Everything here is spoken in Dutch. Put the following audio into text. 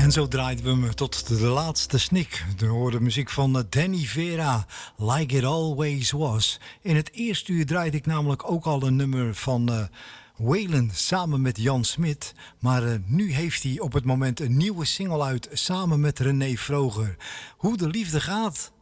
En zo draaiden we me tot de laatste snik. We hoorden muziek van Danny Vera, Like It Always Was. In het eerste uur draaide ik namelijk ook al een nummer van Waylon samen met Jan Smit. Maar nu heeft hij op het moment een nieuwe single uit samen met René Vroger. Hoe de liefde gaat,